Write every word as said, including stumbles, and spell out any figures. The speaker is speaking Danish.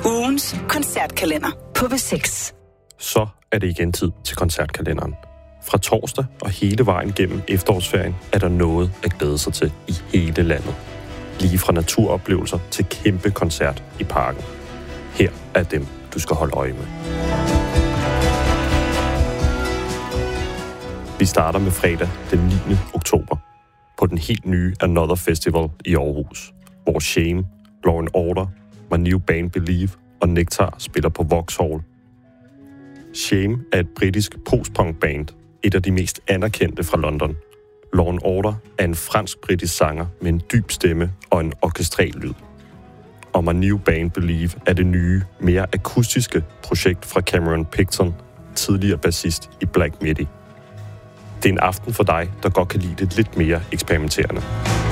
Ugens koncertkalender på B seks. Så er det igen tid til koncertkalenderen. Fra torsdag og hele vejen gennem efterårsferien er der noget at glæde sig til i hele landet. Lige fra naturoplevelser til kæmpe koncert i parken. Her er dem, du skal holde øje med. Vi starter med fredag den niende oktober på den helt nye Another Festival i Aarhus, hvor Shame, Law and Order, My New Band Believe og Nektar spiller på Vauxhall. Shame er et britisk post-punk-band, et af de mest anerkendte fra London. Law and Order er en fransk-britisk sanger med en dyb stemme og en orkestral lyd. Og My New Band Believe er det nye, mere akustiske projekt fra Cameron Picton, tidligere bassist i Black Midi. Det er en aften for dig, der godt kan lide det lidt mere eksperimenterende.